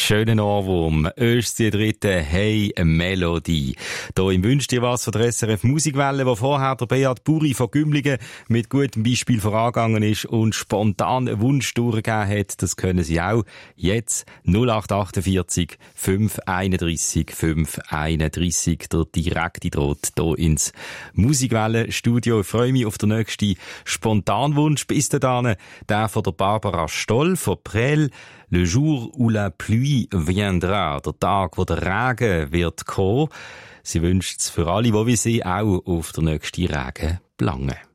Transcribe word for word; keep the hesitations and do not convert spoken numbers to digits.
schönen Ohrwurm. Erst die dritte Hey Melodie. Hier im Wünsch dir was von der S R F Musikwelle, wo vorher der Beat Buri von Gümligen mit gutem Beispiel vorangegangen ist und spontan einen Wunsch durchgegeben hat. Das können Sie auch. Jetzt null acht achtundvierzig fünf einunddreissig fünf einunddreissig. Der direkte Draht hier ins Musikwelle-Studio. Ich freue mich auf den nächsten Spontanwunsch. Bis dahin der von der Barbara Stoll von Prel. Le jour où la pluie viendra, der Tag, wo der Regen wird kommen. Sie wünscht es für alle, die wie sie auch auf der nächsten Regen planen.